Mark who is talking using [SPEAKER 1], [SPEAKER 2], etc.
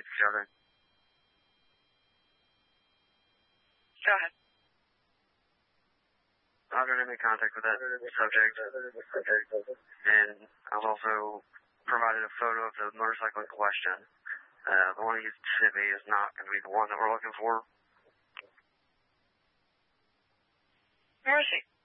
[SPEAKER 1] each other.
[SPEAKER 2] Go ahead.
[SPEAKER 1] I've been in contact with that subject, and I've also provided a photo of the motorcycle in question. The one he sent me is not going to be the one that we're looking for.
[SPEAKER 2] Where is he?